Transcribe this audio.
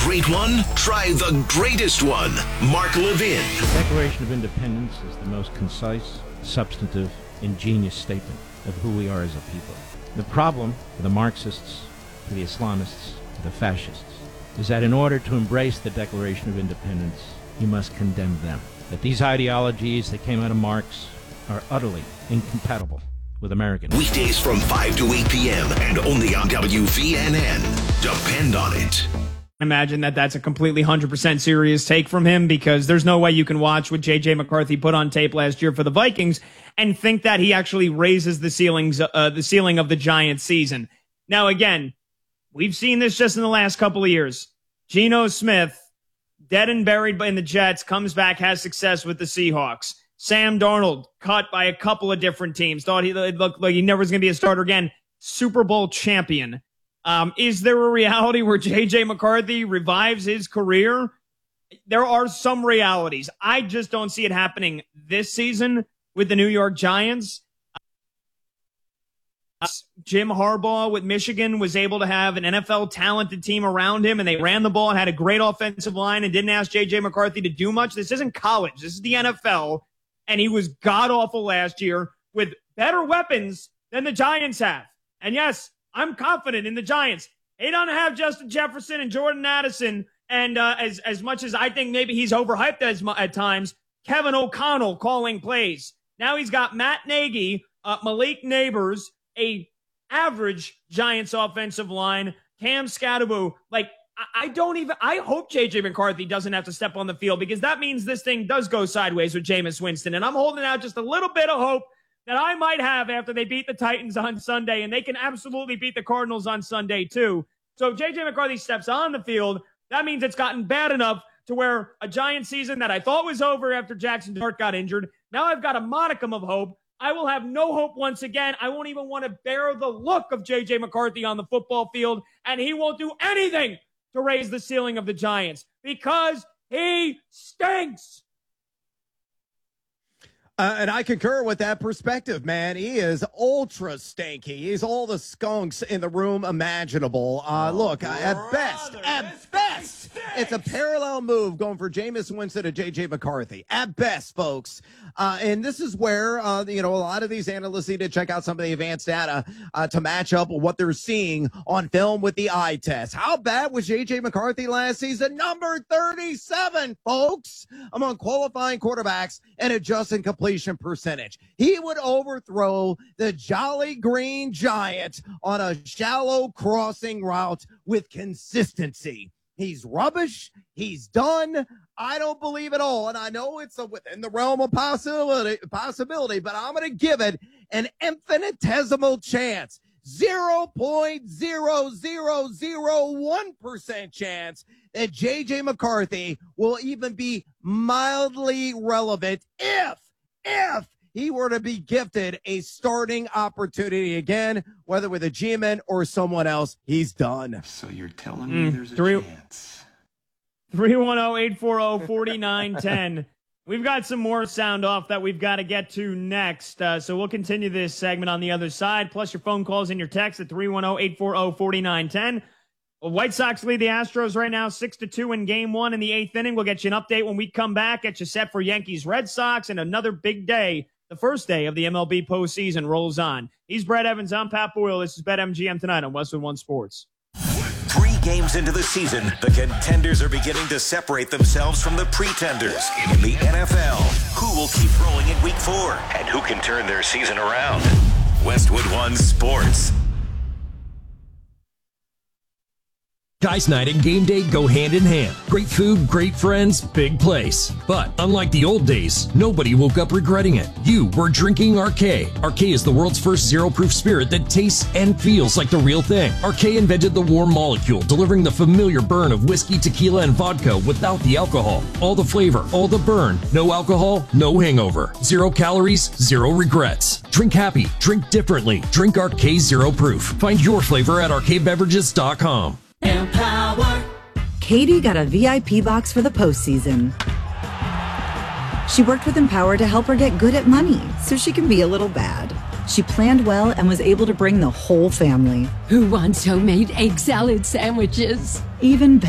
great one? Try the greatest one. Mark Levin. The Declaration of Independence is the most concise, substantive, ingenious statement of who we are as a people. The problem for the Marxists, for the Islamists, for the fascists, is that in order to embrace the Declaration of Independence, you must condemn them. That these ideologies that came out of Marx are utterly incompatible with Americans. Weekdays from 5 to 8 p.m. and only on WVNN. Depend on it. Imagine that's a completely 100% serious take from him, because there's no way you can watch what J.J. McCarthy put on tape last year for the Vikings and think that he actually raises the ceiling of the Giants season. Now, again, we've seen this just in the last couple of years. Geno Smith, dead and buried in the Jets, comes back, has success with the Seahawks. Sam Darnold, cut by a couple of different teams, thought he looked like he never was going to be a starter again. Super Bowl champion. Is there a reality where J.J. McCarthy revives his career? There are some realities. I just don't see it happening this season with the New York Giants. Jim Harbaugh with Michigan was able to have an NFL talented team around him, and they ran the ball and had a great offensive line and didn't ask J.J. McCarthy to do much. This isn't college. This is the NFL, and he was god-awful last year with better weapons than the Giants have. And yes, I'm confident in the Giants. They don't have Justin Jefferson and Jordan Addison, and as much as I think maybe he's overhyped at times, Kevin O'Connell calling plays. Now he's got Matt Nagy, Malik Neighbors, a average Giants offensive line, Cam Scatterbo. Like, I hope J.J. McCarthy doesn't have to step on the field, because that means this thing does go sideways with Jameis Winston. And I'm holding out just a little bit of hope that I might have after they beat the Titans on Sunday, and they can absolutely beat the Cardinals on Sunday too. So if J.J. McCarthy steps on the field, that means it's gotten bad enough to where a Giants season that I thought was over after Jackson Dart got injured, now I've got a modicum of hope. I will have no hope once again. I won't even want to bear the look of J.J. McCarthy on the football field, and he won't do anything to raise the ceiling of the Giants because he stinks. And I concur with that perspective, man. He is ultra stinky. He's all the skunks in the room imaginable. Look, at best, it's a parallel move going for Jameis Winston to J.J. McCarthy. At best, folks. And this is where, a lot of these analysts need to check out some of the advanced data to match up with what they're seeing on film with the eye test. How bad was J.J. McCarthy last season? Number 37, folks, among qualifying quarterbacks and adjusting completion percentage. He would overthrow the Jolly Green Giant on a shallow crossing route with consistency. He's rubbish. He's done. I don't believe it all. And I know it's within the realm of possibility, but I'm going to give it an infinitesimal chance. 0.0001% chance that J.J. McCarthy will even be mildly relevant if he were to be gifted a starting opportunity again, whether with a G-man or someone else. He's done. So you're telling me there's a chance. 310-840-4910. We've got some more sound off that we've got to get to next. So we'll continue this segment on the other side, plus your phone calls and your text at 310-840-4910. Well, White Sox lead the Astros right now 6-2 in game one in the eighth inning. We'll get you an update when we come back. Get you set for Yankees Red Sox, and another big day. The first day of the MLB postseason rolls on. He's Brett Evans. I'm Pat Boyle. This is BetMGM tonight on Westwood One Sports. 3 games into the season, the contenders are beginning to separate themselves from the pretenders in the NFL. Who will keep rolling in week 4? And who can turn their season around? Westwood One Sports. Guys night and game day go hand in hand. Great food, great friends, big place. But unlike the old days, nobody woke up regretting it. You were drinking Arcade. Arcade is the world's first zero-proof spirit that tastes and feels like the real thing. Arcade invented the warm molecule, delivering the familiar burn of whiskey, tequila, and vodka without the alcohol. All the flavor, all the burn. No alcohol, no hangover. 0 calories, 0 regrets. Drink happy, drink differently. Drink Arcade Zero Proof. Find your flavor at arcadebeverages.com. Empower. Katie got a VIP box for the postseason. She worked with Empower to help her get good at money so she can be a little bad. She planned well and was able to bring the whole family. Who wants homemade egg salad sandwiches? Even